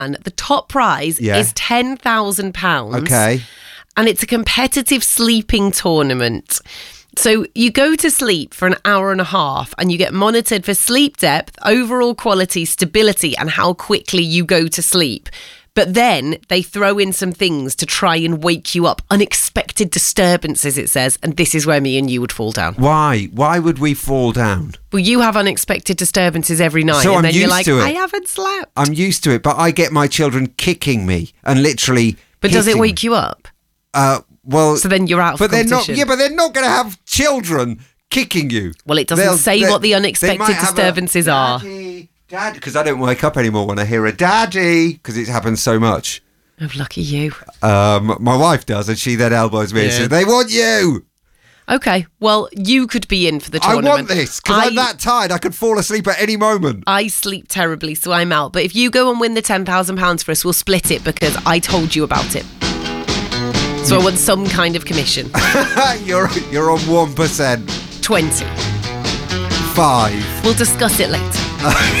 The top prize is £10,000. Okay. And it's a competitive sleeping tournament. So you go to sleep for an hour and a half and you get monitored for sleep depth, overall quality, stability, and how quickly you go to sleep. But then they throw in some things to try and wake you up. Unexpected disturbances, it says. And this is where me and you would fall down. Why? Why would we fall down? Well, you have unexpected disperbances every night. So and I'm then you're used like, to it. I haven't slept. I'm used to it, but I get my children kicking me and literally But does it hitting wake you up? Well, so then you're out of competition. But they're not going to have children kicking you. Well, it doesn't say what the unexpected disturbances are. Dad, because I don't wake up anymore when I hear a daddy, because it happens so much. Oh, lucky you. My wife does, and she then elbows me and says, they want you. Okay, well, you could be in for the tournament. I want this, because I'm that tired, I could fall asleep at any moment. I sleep terribly, so I'm out. But if you go and win the £10,000 for us, we'll split it because I told you about it. So I want some kind of commission. You're on 1%. 20. 5. We'll discuss it later.